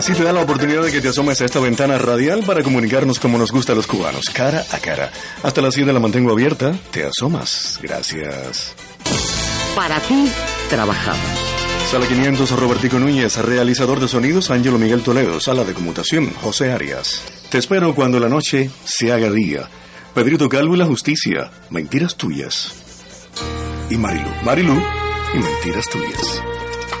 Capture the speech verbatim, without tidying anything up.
así te da la oportunidad de que te asomes a esta ventana radial para comunicarnos como nos gusta a los cubanos, cara a cara. Hasta las siete la mantengo abierta, te asomas. Gracias. Para ti, trabajamos. Sala quinientos, Robertico Núñez, realizador de sonidos, Ángelo Miguel Toledo, sala de conmutación, José Arias. Te espero cuando la noche se haga día. Pedrito Calvo y la justicia, mentiras tuyas. Y Marilú, Marilú y mentiras tuyas.